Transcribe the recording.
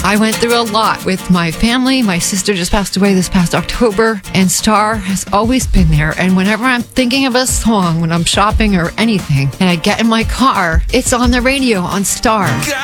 I went through a lot with my family. My sister just passed away this past October, and Star has always been there. And whenever I'm thinking of a song, when I'm shopping or anything, and I get in my car, it's on the radio on Star.